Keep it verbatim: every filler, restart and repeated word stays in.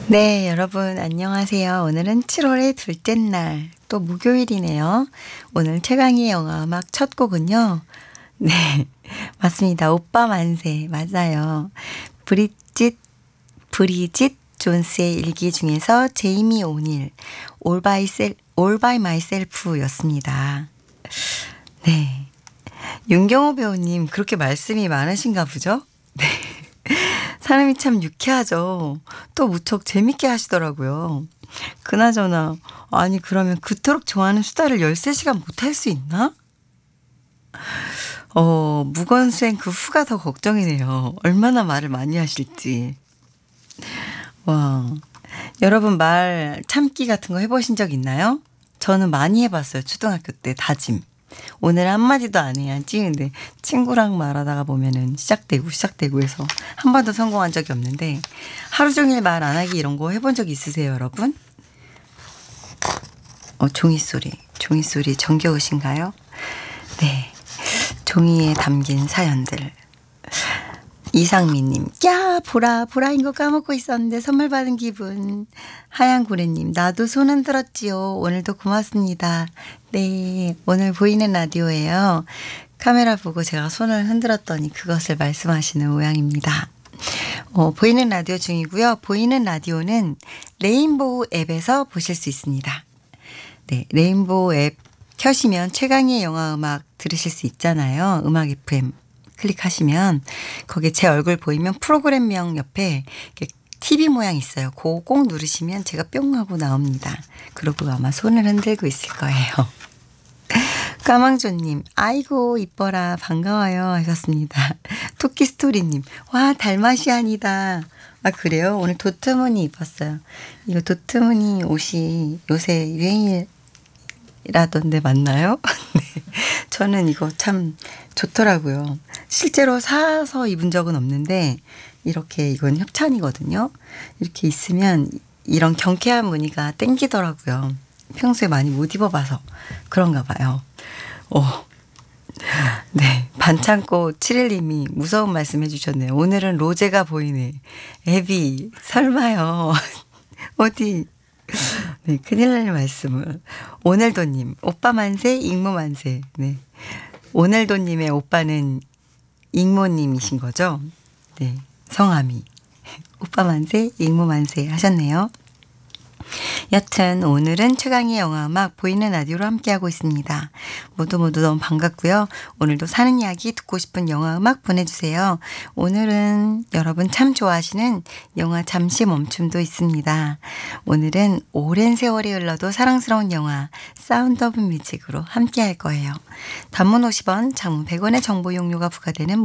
네, 여러분 안녕하세요. 오늘은 칠월의 둘째 날, 또 목요일이네요. 오늘 최강희의 영화음악 첫 곡은요. 네, 맞습니다. 오빠 만세, 맞아요. 브리짓, 브리짓 존스의 일기 중에서 제이미 오닐, All by, Sel- All by Myself였습니다. 네, 윤경호 배우님 그렇게 말씀이 많으신가 보죠? 네. 사람이 참 유쾌하죠. 또 무척 재밌게 하시더라고요. 그나저나 아니 그러면 그토록 좋아하는 수다를 열세 시간 못 할 수 있나? 어, 무건수행 그 후가 더 걱정이네요. 얼마나 말을 많이 하실지. 와, 여러분 말 참기 같은 거 해보신 적 있나요? 저는 많이 해봤어요. 초등학교 때 다짐. 오늘 한마디도 안 해야지. 근데 친구랑 말하다가 보면은 시작되고 시작되고 해서 한 번도 성공한 적이 없는데 하루 종일 말 안 하기 이런 거 해본 적 있으세요, 여러분? 어, 종이 소리. 종이 소리 정겨우신가요? 네. 종이에 담긴 사연들. 이상미님, 야, 보라, 보라인 거 까먹고 있었는데 선물 받은 기분. 하얀고래님, 나도 손 흔들었지요. 오늘도 고맙습니다. 네, 오늘 보이는 라디오예요. 카메라 보고 제가 손을 흔들었더니 그것을 말씀하시는 모양입니다. 어, 보이는 라디오 중이고요. 보이는 라디오는 레인보우 앱에서 보실 수 있습니다. 네, 레인보우 앱 켜시면 최강희의 영화 음악 들으실 수 있잖아요. 음악 에프엠. 클릭하시면 거기에 제 얼굴 보이면 프로그램명 옆에 티비 모양 있어요. 그거 꼭 누르시면 제가 뿅 하고 나옵니다. 그러고 아마 손을 흔들고 있을 거예요. 까망조님, 아이고 이뻐라 반가워요 하셨습니다. 토끼스토리님, 와 달마시안이다. 아 그래요? 오늘 도트무늬 입었어요. 이거 도트무늬 옷이 요새 유행이라던데 맞나요? 네. 저는 이거 참 좋더라고요. 실제로 사서 입은 적은 없는데 이렇게 이건 협찬이거든요. 이렇게 있으면 이런 경쾌한 무늬가 땡기더라고요. 평소에 많이 못 입어봐서 그런가 봐요. 오. 네, 반창고 칠일님이 무서운 말씀 해주셨네요. 오늘은 로제가 보이네. 애비 설마요. 어디. 네, 큰일 날 말씀을. 오늘도님, 오빠 만세, 익모 만세. 네. 오늘도님의 오빠는 익모님이신 거죠? 네. 성함이. 오빠 만세, 익모 만세 하셨네요. 여튼 오늘은 최강희의 영화음악 보이는 라디오로 함께하고 있습니다. 모두 모두 너무 반갑고요. 오늘도 사는 이야기 듣고 싶은 영화음악 보내주세요. 오늘은 여러분 참 좋아하시는 영화 잠시 멈춤도 있습니다. 오늘은 오랜 세월이 흘러도 사랑스러운 영화 사운드 오브 뮤직으로 함께할 거예요. 단문 오십 원, 장문 백 원의 정보 용료가 부과되는